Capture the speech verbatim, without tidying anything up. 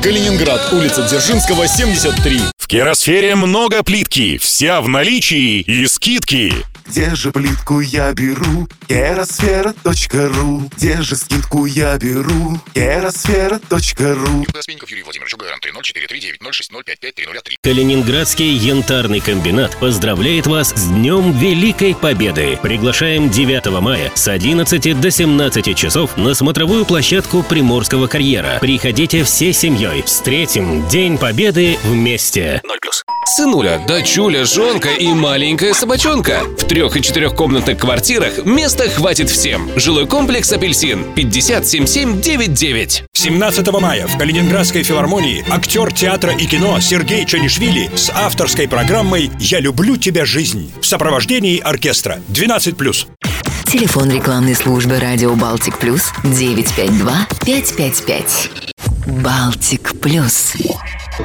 Калининград, улица Дзержинского, семьдесят три. В Керасфере много плитки, вся в наличии и скидки. Где же плитку я беру? Керасфера точка ру. Где же скидку я беру? Керасфера точка ру. Юрий Владимирович, УГРН три ноль четыре три девять ноль шесть ноль пять пять три ноль три. Калининградский янтарный комбинат поздравляет вас с Днем Великой Победы. Приглашаем девятого мая с одиннадцати до семнадцати часов на смотровую площадку Приморского карьера. Приходите всей семьей. Встретим День Победы вместе. ноль плюс. Сынуля, дочуля, жонка и маленькая собачонка. В трех- и четырехкомнатных квартирах места хватит всем. Жилой комплекс «Апельсин» пятьдесят семь семь девять девять. семнадцатого мая в Калининградской филармонии актер театра и кино Сергей Чанишвили с авторской программой «Я люблю тебя, жизнь» в сопровождении оркестра. двенадцать плюс. Телефон рекламной службы «Радио Балтик Плюс» девять пять два пять пять пять. Балтик Плюс.